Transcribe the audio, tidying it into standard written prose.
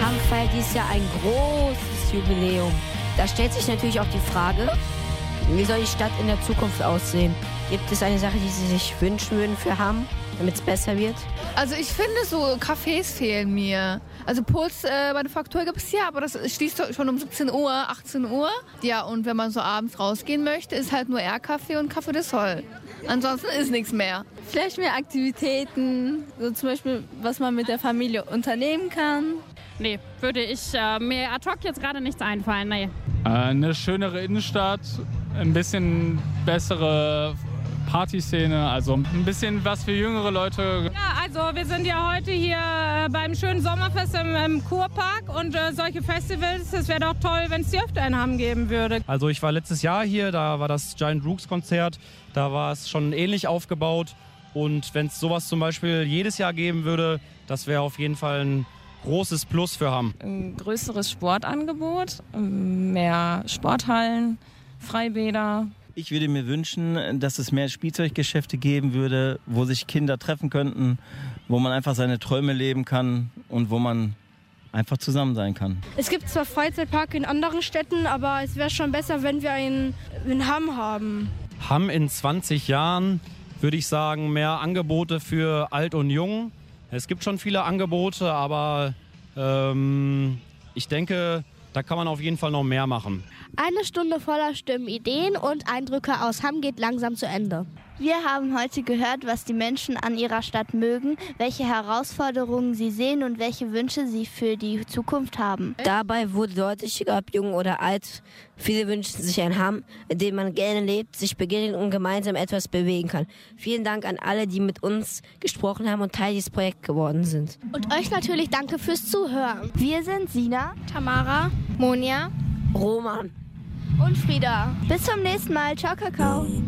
Hamm feiert dieses Jahr ein großes Jubiläum. Da stellt sich natürlich auch die Frage, wie soll die Stadt in der Zukunft aussehen? Gibt es eine Sache, die Sie sich wünschen würden für Hamm, damit es besser wird? Also ich finde, so Cafés fehlen mir. Also Puls Manufaktur gibt es ja, aber das schließt schon um 17 Uhr, 18 Uhr. Ja, und wenn man so abends rausgehen möchte, ist halt nur R-Kaffee und Café de Sol. Ansonsten ist nichts mehr. Vielleicht mehr Aktivitäten, so zum Beispiel, was man mit der Familie unternehmen kann. Nee, würde ich mir ad hoc jetzt gerade nichts einfallen, nee. Eine schönere Innenstadt, ein bisschen bessere Partyszene, also ein bisschen was für jüngere Leute. Ja, also wir sind ja heute hier beim schönen Sommerfest im Kurpark und solche Festivals, das wäre doch toll, wenn es die öfter in Hamm geben würde. Also ich war letztes Jahr hier, da war das Giant Rooks Konzert, da war es schon ähnlich aufgebaut und wenn es sowas zum Beispiel jedes Jahr geben würde, das wäre auf jeden Fall ein großes Plus für Hamm. Ein größeres Sportangebot, mehr Sporthallen, Freibäder. Ich würde mir wünschen, dass es mehr Spielzeuggeschäfte geben würde, wo sich Kinder treffen könnten, wo man einfach seine Träume leben kann und wo man einfach zusammen sein kann. Es gibt zwar Freizeitpark in anderen Städten, aber es wäre schon besser, wenn wir einen in Hamm haben. Hamm in 20 Jahren, würde ich sagen, mehr Angebote für alt und jung. Es gibt schon viele Angebote, aber ich denke, da kann man auf jeden Fall noch mehr machen. Eine Stunde voller Stimmen, Ideen und Eindrücke aus Hamm geht langsam zu Ende. Wir haben heute gehört, was die Menschen an ihrer Stadt mögen, welche Herausforderungen sie sehen und welche Wünsche sie für die Zukunft haben. Dabei wurde deutlich, ob jung oder alt, viele wünschen sich ein Hamm, in dem man gerne lebt, sich begegnet und gemeinsam etwas bewegen kann. Vielen Dank an alle, die mit uns gesprochen haben und Teil dieses Projekts geworden sind. Und euch natürlich danke fürs Zuhören. Wir sind Sina, Tamara, Monja, Roman und Frieda. Bis zum nächsten Mal. Ciao, Kakao.